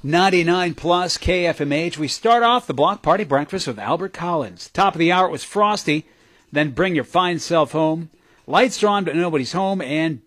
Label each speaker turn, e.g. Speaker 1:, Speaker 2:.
Speaker 1: 99 plus KFMH. We start off the Block Party Breakfast with Albert Collins. Top of the hour, it was Frosty. Then Bring Your Fine Self Home. Lights are on, but nobody's home. And